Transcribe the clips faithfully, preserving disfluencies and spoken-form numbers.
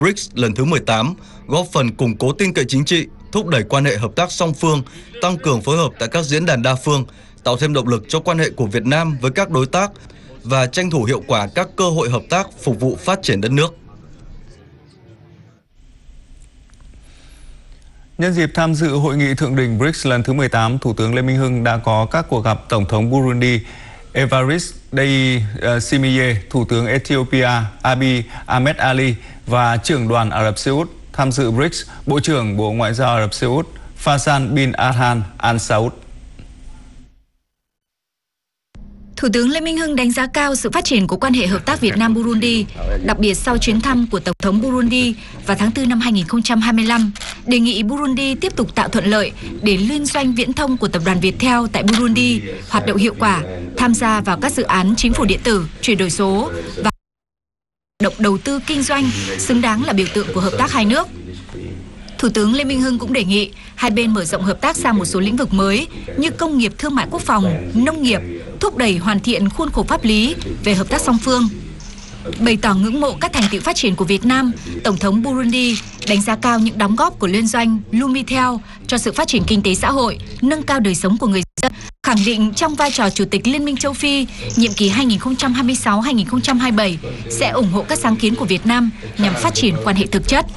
bê rê i xê lần thứ mười tám, góp phần củng cố tin cậy chính trị, thúc đẩy quan hệ hợp tác song phương, tăng cường phối hợp tại các diễn đàn đa phương, tạo thêm động lực cho quan hệ của Việt Nam với các đối tác và tranh thủ hiệu quả các cơ hội hợp tác phục vụ phát triển đất nước. Nhân dịp tham dự hội nghị thượng đỉnh bê rê i xê lần thứ mười tám, Thủ tướng Lê Minh Hưng đã có các cuộc gặp Tổng thống Burundi Evariste Ndayishimiye, Thủ tướng Ethiopia Abiy Ahmed Ali và trưởng đoàn Ả Rập Xê Út. Tham dự bê rê i xê, Bộ trưởng Bộ Ngoại giao Ả Rập Xê Út Faisal bin Adhan Al Saud. Thủ tướng Lê Minh Hưng đánh giá cao sự phát triển của quan hệ hợp tác Việt Nam-Burundi, đặc biệt sau chuyến thăm của Tổng thống Burundi vào tháng tư năm hai nghìn không trăm hai mươi lăm, đề nghị Burundi tiếp tục tạo thuận lợi để liên doanh viễn thông của tập đoàn Viettel tại Burundi hoạt động hiệu quả, tham gia vào các dự án chính phủ điện tử, chuyển đổi số và động đầu tư kinh doanh xứng đáng là biểu tượng của hợp tác hai nước. Thủ tướng Lê Minh Hưng cũng đề nghị hai bên mở rộng hợp tác sang một số lĩnh vực mới như công nghiệp, thương mại quốc phòng, nông nghiệp, thúc đẩy hoàn thiện khuôn khổ pháp lý về hợp tác song phương. Bày tỏ ngưỡng mộ các thành tựu phát triển của Việt Nam, Tổng thống Burundi đánh giá cao những đóng góp của liên doanh Lumitel cho sự phát triển kinh tế xã hội, nâng cao đời sống của người dân, khẳng định trong vai trò Chủ tịch Liên minh châu Phi, nhiệm kỳ hai nghìn không trăm hai mươi sáu đến hai nghìn không trăm hai mươi bảy sẽ ủng hộ các sáng kiến của Việt Nam nhằm phát triển quan hệ thực chất.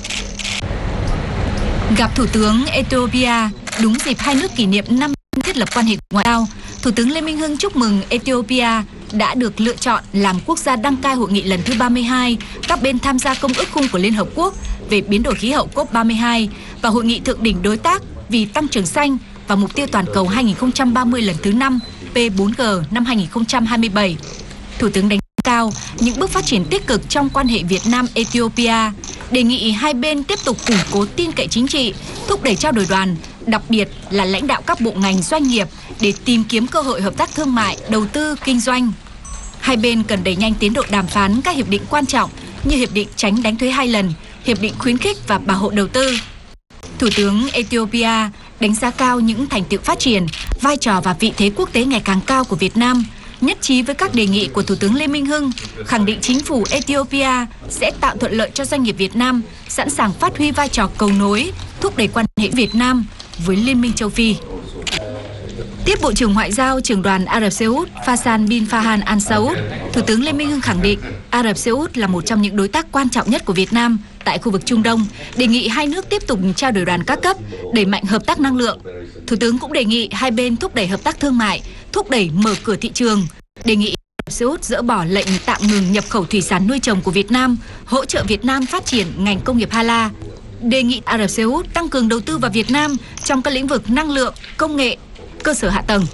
Gặp Thủ tướng Ethiopia đúng dịp hai nước kỷ niệm năm năm thiết lập quan hệ ngoại giao, Thủ tướng Lê Minh Hưng chúc mừng Ethiopia đã được lựa chọn làm quốc gia đăng cai hội nghị lần thứ ba mươi hai các bên tham gia Công ước Khung của Liên Hợp Quốc về biến đổi khí hậu COP ba mươi hai và hội nghị thượng đỉnh đối tác vì tăng trưởng xanh và mục tiêu toàn cầu hai nghìn không trăm ba mươi lần thứ năm P bốn G năm hai nghìn không trăm hai mươi bảy. Thủ tướng đánh giá cao những bước phát triển tích cực trong quan hệ Việt Nam-Ethiopia, đề nghị hai bên tiếp tục củng cố tin cậy chính trị, thúc đẩy trao đổi đoàn, đặc biệt là lãnh đạo các bộ ngành doanh nghiệp để tìm kiếm cơ hội hợp tác thương mại, đầu tư, kinh doanh. Hai bên cần đẩy nhanh tiến độ đàm phán các hiệp định quan trọng như Hiệp định tránh đánh thuế hai lần, Hiệp định khuyến khích và bảo hộ đầu tư. Thủ tướng Ethiopia đánh giá cao những thành tựu phát triển, vai trò và vị thế quốc tế ngày càng cao của Việt Nam, nhất trí với các đề nghị của Thủ tướng Lê Minh Hưng, khẳng định chính phủ Ethiopia sẽ tạo thuận lợi cho doanh nghiệp Việt Nam, sẵn sàng phát huy vai trò cầu nối, thúc đẩy quan hệ Việt Nam với Liên minh châu Phi. Tiếp Bộ trưởng Ngoại giao, trưởng đoàn Ả Rập Xê Út Faisal bin Farhan Al Saud, Thủ tướng Lê Minh Hưng khẳng định Ả Rập Xê Út là một trong những đối tác quan trọng nhất của Việt Nam tại khu vực Trung Đông, đề nghị hai nước tiếp tục trao đổi đoàn các cấp, đẩy mạnh hợp tác năng lượng. Thủ tướng cũng đề nghị hai bên thúc đẩy hợp tác thương mại, thúc đẩy mở cửa thị trường, đề nghị Ả Rập Xê Út dỡ bỏ lệnh tạm ngừng nhập khẩu thủy sản nuôi trồng của Việt Nam, hỗ trợ Việt Nam phát triển ngành công nghiệp Hala. Đề nghị Ả Rập Xê Út tăng cường đầu tư vào Việt Nam trong các lĩnh vực năng lượng, công nghệ, cơ sở hạ tầng.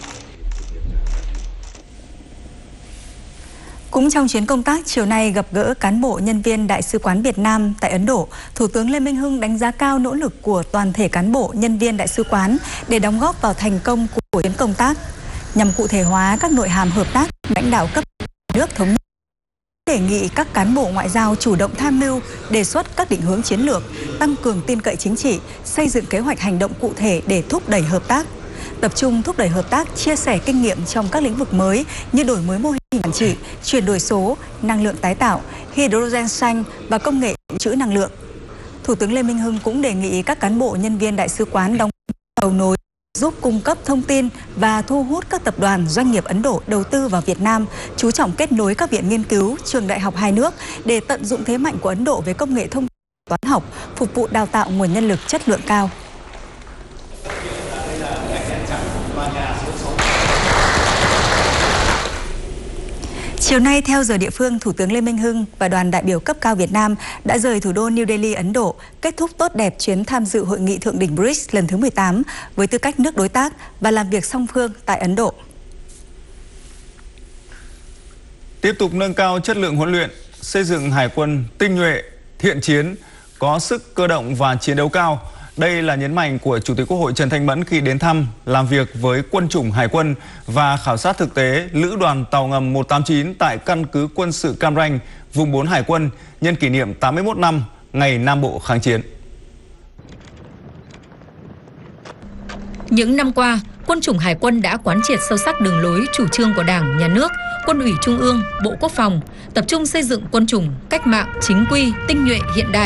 Cũng trong chuyến công tác chiều nay gặp gỡ cán bộ nhân viên Đại sứ quán Việt Nam tại Ấn Độ, Thủ tướng Lê Minh Hưng đánh giá cao nỗ lực của toàn thể cán bộ nhân viên Đại sứ quán để đóng góp vào thành công của chuyến công tác, nhằm cụ thể hóa các nội hàm hợp tác lãnh đạo cấp nước thống nhất. Đề nghị các cán bộ ngoại giao chủ động tham mưu, đề xuất các định hướng chiến lược, tăng cường tin cậy chính trị, xây dựng kế hoạch hành động cụ thể để thúc đẩy hợp tác. Tập trung thúc đẩy hợp tác, chia sẻ kinh nghiệm trong các lĩnh vực mới như đổi mới mô hình quản trị, chuyển đổi số, năng lượng tái tạo, hydrogen xanh và công nghệ trữ năng lượng. Thủ tướng Lê Minh Hưng cũng đề nghị các cán bộ nhân viên Đại sứ quán đóng cầu nối, giúp cung cấp thông tin và thu hút các tập đoàn doanh nghiệp Ấn Độ đầu tư vào Việt Nam, chú trọng kết nối các viện nghiên cứu, trường đại học hai nước để tận dụng thế mạnh của Ấn Độ về công nghệ thông tin, toán học, phục vụ đào tạo nguồn nhân lực chất lượng cao. Chiều nay, theo giờ địa phương, Thủ tướng Lê Minh Hưng và đoàn đại biểu cấp cao Việt Nam đã rời thủ đô New Delhi, Ấn Độ, kết thúc tốt đẹp chuyến tham dự hội nghị thượng đỉnh bê rê i xê lần thứ mười tám với tư cách nước đối tác và làm việc song phương tại Ấn Độ. Tiếp tục nâng cao chất lượng huấn luyện, xây dựng hải quân tinh nhuệ, thiện chiến, có sức cơ động và chiến đấu cao. Đây là nhấn mạnh của Chủ tịch Quốc hội Trần Thanh Mẫn khi đến thăm, làm việc với quân chủng hải quân và khảo sát thực tế lữ đoàn tàu ngầm một tám chín tại căn cứ quân sự Cam Ranh, vùng bốn Hải quân, nhân kỷ niệm tám mươi mốt năm ngày Nam Bộ kháng chiến. Những năm qua, quân chủng hải quân đã quán triệt sâu sắc đường lối chủ trương của Đảng, Nhà nước, Quân ủy Trung ương, Bộ Quốc phòng, tập trung xây dựng quân chủng cách mạng chính quy, tinh nhuệ, hiện đại,